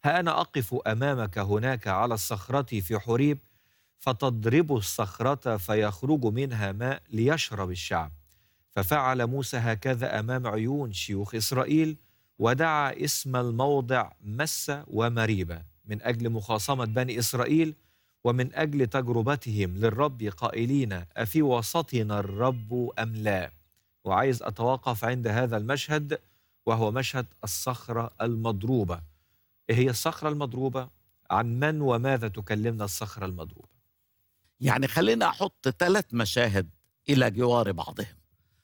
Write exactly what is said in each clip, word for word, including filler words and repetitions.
ها أنا أقف أمامك هناك على الصخرة في حوريب، فتضرب الصخرة فيخرج منها ماء ليشرب الشعب. ففعل موسى هكذا أمام عيون شيوخ إسرائيل، ودعا اسم الموضع مسة ومريبة من أجل مخاصمة بني إسرائيل ومن أجل تجربتهم للرب، قائلين: أفي وسطنا الرب أم لا؟ وعايز أتوقف عند هذا المشهد، وهو مشهد الصخرة المضروبة. إيه هي الصخرة المضروبة؟ عن من وماذا تكلمنا الصخرة المضروبة؟ يعني خلينا أحط ثلاث مشاهد إلى جوار بعضهم.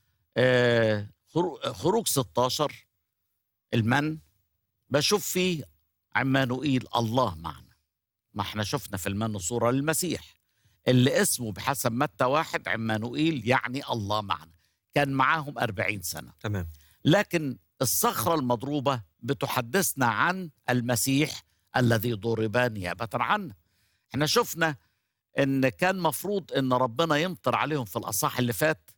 آه، خرو- خروج ستاشر، المن، بشوف فيه عمانوئيل الله معنا. ما احنا شفنا في المن صورة للمسيح اللي اسمه بحسب متى واحد عمانوئيل، يعني الله معنا. كان معاهم أربعين سنة. تمام. لكن الصخرة المضروبة بتحدثنا عن المسيح الذي ضرب نيابة عنا. احنا شفنا ان كان مفروض ان ربنا يمطر عليهم في الاصحاح اللي فات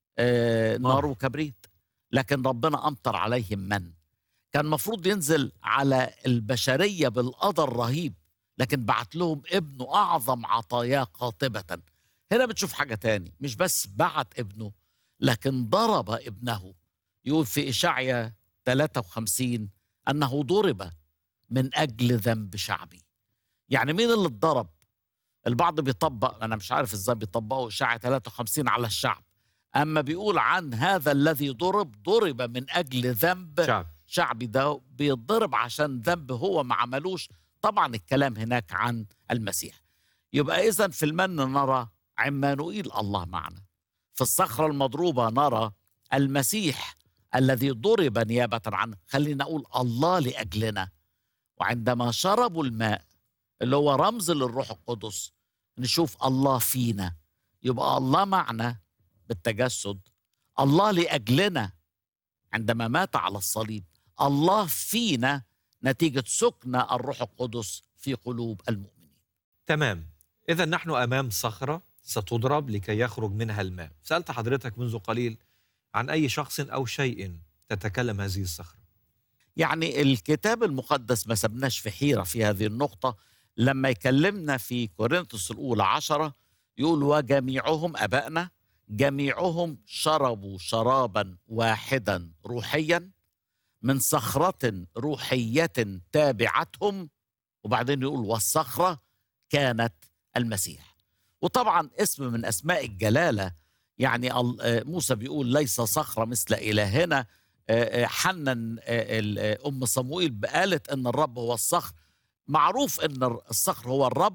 آه نار نار. وكبريت، لكن ربنا امطر عليهم من. كان مفروض ينزل على البشرية بالقدر رهيب، لكن بعت لهم ابنه أعظم عطاياه قاطبة. هنا بتشوف حاجة تاني، مش بس بعت ابنه لكن ضرب ابنه. يقول في إشعيا ثلاثة وخمسين أنه ضرب من أجل ذنب شعبي. يعني مين اللي اتضرب؟ البعض بيطبق، أنا مش عارف إزاي بيطبقوا إشعيا ثلاثة وخمسين على الشعب، أما بيقول عن هذا الذي ضرب ضرب من أجل ذنب شعب. شعبي. ده بيتضرب عشان ذنب هو ما عملوش. طبعا الكلام هناك عن المسيح. يبقى إذن في المن نرى عمانوئيل الله معنا، في الصخرة المضروبة نرى المسيح الذي ضرب نيابة عنه، خلينا نقول الله لأجلنا. وعندما شربوا الماء اللي هو رمز للروح القدس، نشوف الله فينا. يبقى الله معنا بالتجسد، الله لأجلنا عندما مات على الصليب، الله فينا نتيجة سكن الروح القدس في قلوب المؤمنين. تمام. إذا نحن أمام صخرة ستضرب لكي يخرج منها الماء. سألت حضرتك منذ قليل عن أي شخص أو شيء تتكلم هذه الصخرة. يعني الكتاب المقدس ما سبناش في حيرة في هذه النقطة. لما يكلمنا في كورنثوس الأولى عشرة يقول: وجميعهم أبائنا جميعهم شربوا شرابا واحدا روحيا من صخرة روحية تابعتهم. وبعدين يقول: والصخرة كانت المسيح. وطبعا اسم من أسماء الجلالة. يعني ال- آه، موسى بيقول: ليس صخرة مثل إلهنا. آه، آه، حنن آه، ال- آه، أم صموئيل قالت أن الرب هو الصخر. معروف أن الصخر هو الرب.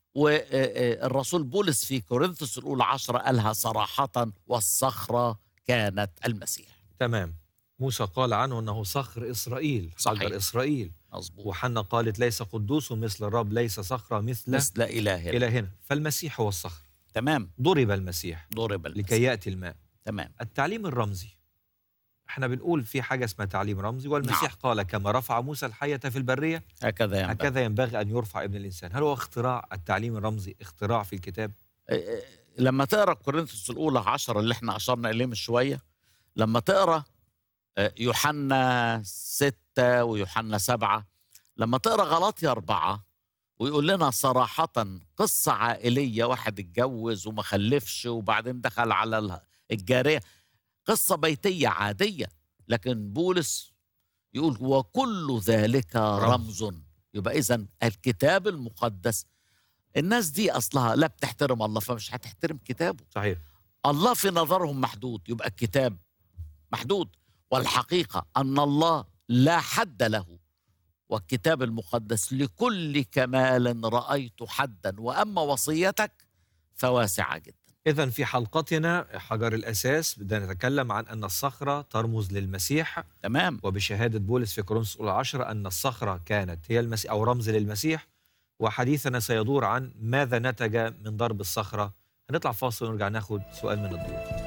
والرسول بولس في كورنثوس الأولى عشرة قالها صراحة: والصخرة كانت المسيح. تمام. موسى قال عنه أنه صخر إسرائيل، صحيح، حجر إسرائيل. مظبوط. وحنا قالت: ليس قدوس مثل الرب، ليس صخرة مثل مثل إلهنا. إلهنا. فالمسيح هو الصخر. تمام. ضرب المسيح ضرب لكي المسيح. يأتي الماء. تمام. التعليم الرمزي، احنا بنقول في حاجة اسمها تعليم رمزي، والمسيح نعم، قال: كما رفع موسى الحية في البرية هكذا ينبغي. هكذا ينبغي أن يرفع ابن الإنسان. هل هو اختراع التعليم الرمزي، اختراع في الكتاب؟ آه، آه، لما تقرا كورنثوس الاولى عشرة اللي احنا اشرنا اليه من شويه، لما تقرا آه، يوحنا ستة ويوحنا سبعة، لما تقرا غلاطيا أربعة ويقول لنا صراحة قصة عائلية، واحد اتجوز وما خلفش وبعدين دخل على ال- الجارية، قصة بيتية عادية، لكن بولس يقول: وكل ذلك رمز. رمز. يبقى إذن الكتاب المقدس، الناس دي أصلها لا بتحترم الله فمش هتحترم كتابه. صحيح. الله في نظرهم محدود، يبقى الكتاب محدود. والحقيقة أن الله لا حد له، والكتاب المقدس لكل كمال رأيت حدا، وأما وصيتك فواسعة جدا. إذن في حلقتنا حجر الأساس بدنا نتكلم عن أن الصخرة ترمز للمسيح، تمام. وبشهادة بولس في كورنثوس الأولى عشرة أن الصخرة كانت هي المسيح أو رمز للمسيح. وحديثنا سيدور عن ماذا نتج من ضرب الصخرة. هنطلع فاصل ونرجع ناخد سؤال من الضيوف.